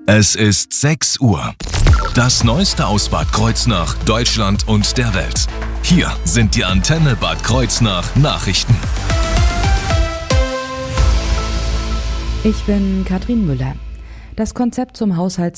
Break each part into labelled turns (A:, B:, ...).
A: Es ist 6 Uhr. Das Neueste aus Bad Kreuznach, Deutschland und der Welt. Hier sind die Antenne Bad Kreuznach Nachrichten.
B: Ich bin Katrin Müller. Das Konzept zum Haushalt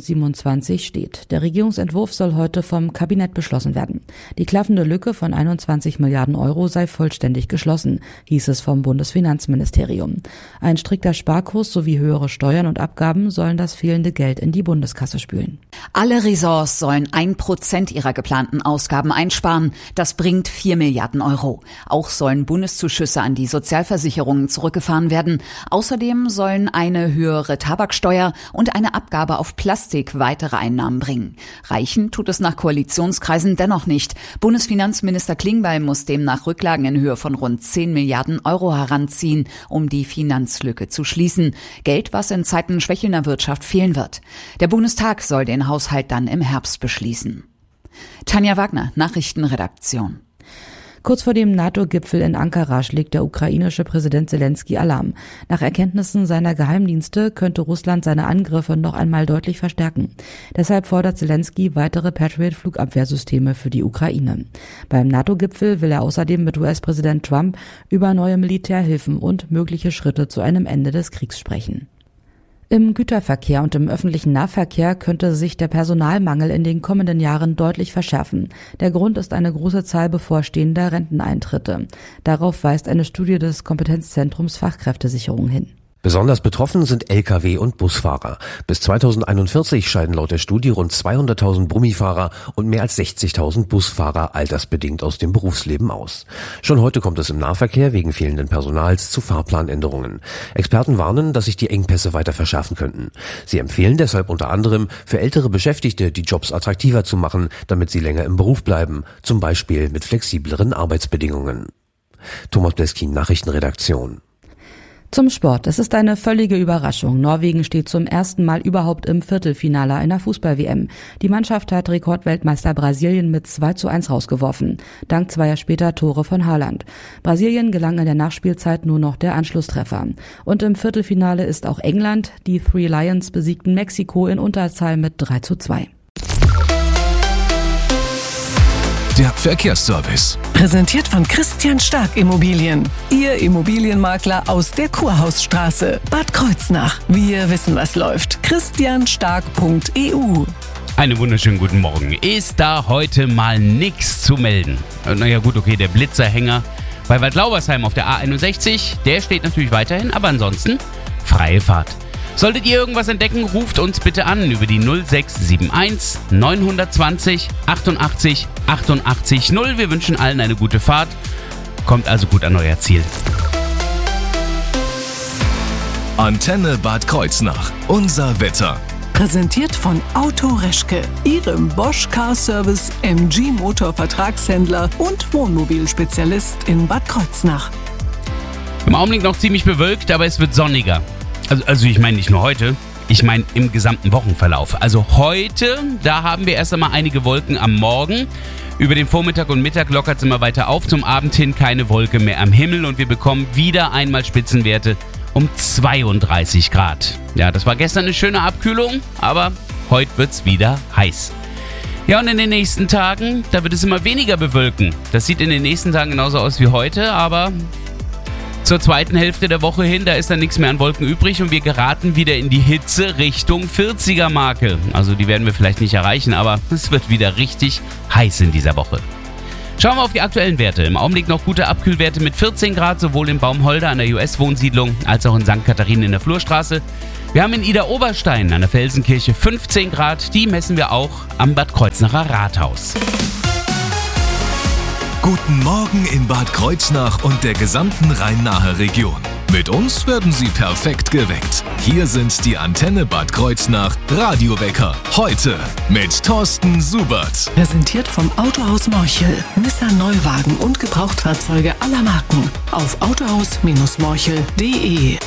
B: 2027 steht. Der Regierungsentwurf soll heute vom Kabinett beschlossen werden. Die klaffende Lücke von 21 Milliarden Euro sei vollständig geschlossen, hieß es vom Bundesfinanzministerium. Ein strikter Sparkurs sowie höhere Steuern und Abgaben sollen das fehlende Geld in die Bundeskasse spülen.
C: Alle Ressorts sollen 1% ihrer geplanten Ausgaben einsparen. Das bringt 4 Milliarden Euro. Auch sollen Bundeszuschüsse an die Sozialversicherungen zurückgefahren werden. Außerdem sollen eine höhere Tabaksteuer und eine Abgabe auf Plastik weitere Einnahmen bringen. Reichen tut es nach Koalitionskreisen dennoch nicht. Bundesfinanzminister Klingbeil muss demnach Rücklagen in Höhe von rund 10 Milliarden Euro heranziehen, um die Finanzlücke zu schließen. Geld, was in Zeiten schwächelnder Wirtschaft fehlen wird. Der Bundestag soll den Haushalt dann im Herbst beschließen. Tanja Wagner, Nachrichtenredaktion.
B: Kurz vor dem NATO-Gipfel in Ankara schlägt der ukrainische Präsident Zelensky Alarm. Nach Erkenntnissen seiner Geheimdienste könnte Russland seine Angriffe noch einmal deutlich verstärken. Deshalb fordert Zelensky weitere Patriot-Flugabwehrsysteme für die Ukraine. Beim NATO-Gipfel will er außerdem mit US-Präsident Trump über neue Militärhilfen und mögliche Schritte zu einem Ende des Kriegs sprechen. Im Güterverkehr und im öffentlichen Nahverkehr könnte sich der Personalmangel in den kommenden Jahren deutlich verschärfen. Der Grund ist eine große Zahl bevorstehender Renteneintritte. Darauf weist eine Studie des Kompetenzzentrums Fachkräftesicherung hin.
D: Besonders betroffen sind Lkw- und Busfahrer. Bis 2041 scheiden laut der Studie rund 200.000 Brummifahrer und mehr als 60.000 Busfahrer altersbedingt aus dem Berufsleben aus. Schon heute kommt es im Nahverkehr wegen fehlenden Personals zu Fahrplanänderungen. Experten warnen, dass sich die Engpässe weiter verschärfen könnten. Sie empfehlen deshalb unter anderem, für ältere Beschäftigte die Jobs attraktiver zu machen, damit sie länger im Beruf bleiben, zum Beispiel mit flexibleren Arbeitsbedingungen. Thomas Bleskin, Nachrichtenredaktion.
B: Zum Sport. Es ist eine völlige Überraschung. Norwegen steht zum ersten Mal überhaupt im Viertelfinale einer Fußball-WM. Die Mannschaft hat Rekordweltmeister Brasilien mit 2:1 rausgeworfen. Dank zweier später Tore von Haaland. Brasilien gelang in der Nachspielzeit nur noch der Anschlusstreffer. Und im Viertelfinale ist auch England. Die Three Lions besiegten Mexiko in Unterzahl mit 3:2.
A: Der Verkehrsservice.
E: Präsentiert von Christian Stark Immobilien. Ihr Immobilienmakler aus der Kurhausstraße. Bad Kreuznach. Wir wissen, was läuft. christianstark.eu.
F: Einen wunderschönen guten Morgen. Ist da heute mal nichts zu melden? Naja gut, okay, der Blitzerhänger bei Waldlaubersheim auf der A61, der steht natürlich weiterhin, aber ansonsten freie Fahrt. Solltet ihr irgendwas entdecken, ruft uns bitte an über die 0671 920 88 88 0. Wir wünschen allen eine gute Fahrt. Kommt also gut an euer Ziel.
A: Antenne Bad Kreuznach. Unser Wetter.
E: Präsentiert von Auto Reschke. Ihrem Bosch Car Service MG Motor Vertragshändler und Wohnmobilspezialist in Bad Kreuznach.
F: Im Augenblick noch ziemlich bewölkt, aber es wird sonniger. Also ich meine nicht nur heute, ich meine im gesamten Wochenverlauf. Also heute, da haben wir erst einmal einige Wolken am Morgen. Über den Vormittag und Mittag lockert es immer weiter auf. Zum Abend hin keine Wolke mehr am Himmel und wir bekommen wieder einmal Spitzenwerte um 32 Grad. Ja, das war gestern eine schöne Abkühlung, aber heute wird es wieder heiß. Ja, und in den nächsten Tagen, da wird es immer weniger bewölken. Das sieht in den nächsten Tagen genauso aus wie heute, aber zur zweiten Hälfte der Woche hin, da ist dann nichts mehr an Wolken übrig und wir geraten wieder in die Hitze Richtung 40er Marke. Also die werden wir vielleicht nicht erreichen, aber es wird wieder richtig heiß in dieser Woche. Schauen wir auf die aktuellen Werte. Im Augenblick noch gute Abkühlwerte mit 14 Grad, sowohl in Baumholder an der US-Wohnsiedlung als auch in St. Katharinen in der Flurstraße. Wir haben in Idar-Oberstein an der Felsenkirche 15 Grad, die messen wir auch am Bad Kreuznacher Rathaus.
A: Guten Morgen in Bad Kreuznach und der gesamten Rhein-Nahe Region. Mit uns werden Sie perfekt geweckt. Hier sind die Antenne Bad Kreuznach Radiowecker. Heute mit Thorsten Subert.
E: Präsentiert vom Autohaus Morchel. Nissan Neuwagen und Gebrauchtfahrzeuge aller Marken. Auf autohaus-morchel.de.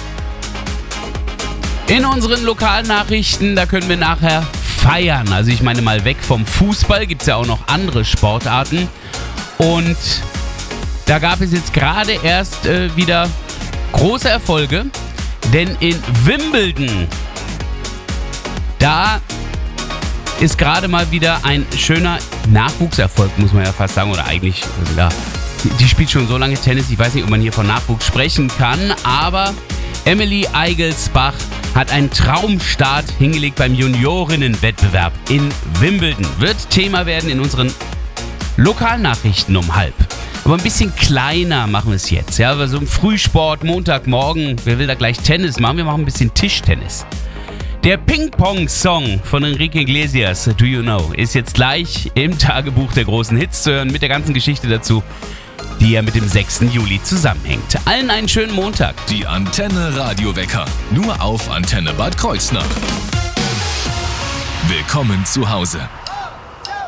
F: In unseren Lokalnachrichten, da können wir nachher feiern. Also ich meine mal weg vom Fußball, gibt es ja auch noch andere Sportarten. Und da gab es jetzt gerade erst wieder große Erfolge, denn in Wimbledon Da ist gerade mal wieder ein schöner Nachwuchserfolg, muss man ja fast sagen, oder eigentlich, die spielt schon so lange Tennis, ich weiß nicht, ob man hier von Nachwuchs sprechen kann, aber Emily Eigelsbach hat einen Traumstart hingelegt beim Juniorinnenwettbewerb in Wimbledon. Wird Thema werden in unseren Lokalnachrichten um 12:30. Aber ein bisschen kleiner machen wir es jetzt. Ja, aber so im Frühsport, Montagmorgen, wer will da gleich Tennis machen? Wir machen ein bisschen Tischtennis. Der Ping-Pong-Song von Enrique Iglesias, Do You Know, ist jetzt gleich im Tagebuch der großen Hits zu hören mit der ganzen Geschichte dazu, die ja mit dem 6. Juli zusammenhängt. Allen einen schönen Montag.
A: Die Antenne Radiowecker. Nur auf Antenne Bad Kreuznach. Willkommen zu Hause.